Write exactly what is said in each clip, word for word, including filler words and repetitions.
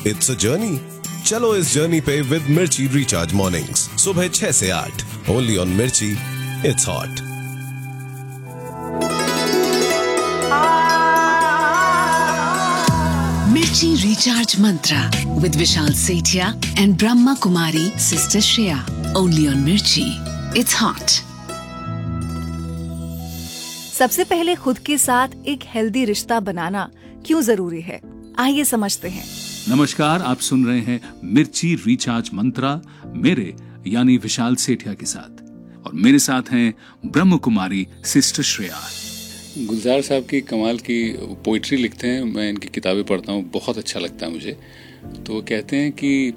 It's a journey. चलो इस journey पे विद मिर्ची रिचार्ज मॉर्निंग्स सुबह छह से आठ, ओनली ऑन मिर्ची, इट्स हॉट। मिर्ची recharge Mantra with Vishal Sethia and Brahma Kumari sister Shreya, only on मिर्ची, इट्स हॉट। सबसे पहले खुद के साथ एक हेल्दी रिश्ता बनाना क्यों जरूरी है, आइए समझते हैं। नमस्कार, आप सुन रहे हैं मिर्ची रिचार्ज मंत्रा मेरे यानी विशाल सेठिया के साथ, और मेरे साथ हैं ब्रह्म कुमारी सिस्टर श्रेया। गुलजार साहब की कमाल की पोइट्री लिखते हैं, मैं इनकी किताबें पढ़ता हूँ, बहुत अच्छा लगता है मुझे। तो वो कहते हैं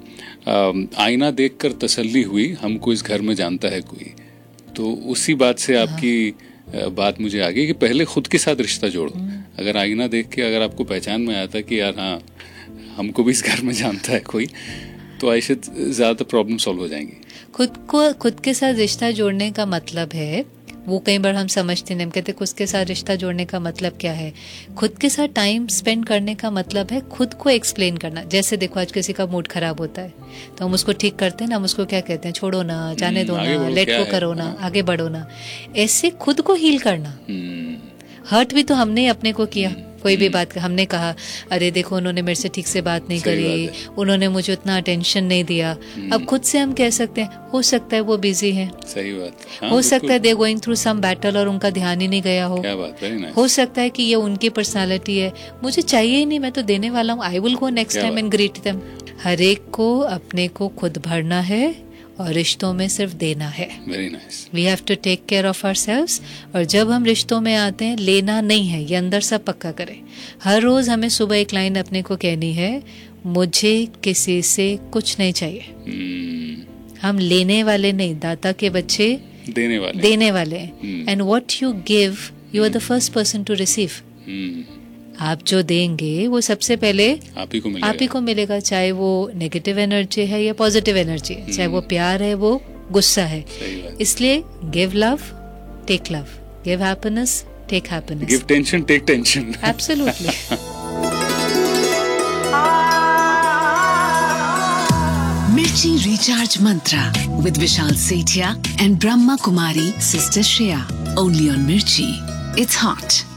कि आईना देखकर तसल्ली हुई, हमको इस घर में जानता है कोई। तो उसी बात से आपकी बात मुझे आ गई कि पहले खुद के साथ रिश्ता जोड़ो। अगर आईना देख के अगर आपको पहचान में आता है कि यार हाँ हमको भी इस घर में जानता है कोई, तो आई शायद ज़्यादा प्रॉब्लम सॉल्व हो जाएंगी। खुद को खुद के साथ रिश्ता जोड़ने का मतलब है, वो कई बार हम समझते नहीं, हम कहते खुद के साथ रिश्ता जोड़ने का मतलब क्या है। खुद के साथ टाइम स्पेंड करने का मतलब है खुद को एक्सप्लेन करना। जैसे देखो आज किसी का मूड खराब होता है तो हम उसको ठीक करते हैं ना, हम उसको क्या कहते हैं, छोड़ो ना, जाने दो ना, लेट को करो ना, आगे बढ़ो ना। ऐसे खुद को हील करना। हर्ट भी तो हमने अपने को किया, कोई भी बात हमने कहा, अरे देखो उन्होंने मेरे से ठीक से बात नहीं करी, उन्होंने मुझे उतना अटेंशन नहीं दिया। अब खुद से हम कह सकते हैं हो सकता है वो बिजी है, सही बात, हाँ, हो सकता है they going through some battle और उनका ध्यान ही नहीं गया हो। क्या बात, वेरी नाइस। हो सकता है कि ये उनकी पर्सनालिटी है, मुझे चाहिए ही नहीं, मैं तो देने वाला हूँ, I will go next time and greet them. हर एक को अपने को खुद भरना है और रिश्तों में सिर्फ देना है। Very nice. We have to take care of ourselves. और जब हम रिश्तों में आते हैं, लेना नहीं है, ये अंदर सब पक्का करें। हर रोज हमें सुबह एक लाइन अपने को कहनी है, मुझे किसी से कुछ नहीं चाहिए। hmm. हम लेने वाले नहीं, दाता के बच्चे देने वाले देने वाले and what you give you are the first person to receive. आप जो देंगे वो सबसे पहले आप ही को मिलेगा, आप ही को मिलेगा, चाहे वो नेगेटिव एनर्जी है या पॉजिटिव एनर्जी है, चाहे वो प्यार है वो गुस्सा है। इसलिए give love take love, give happiness take happiness, give tension take tension. Absolutely. मिर्ची recharge Mantra with Vishal Sethia and Brahma Kumari sister Shreya, only on मिर्ची, इट्स हॉट।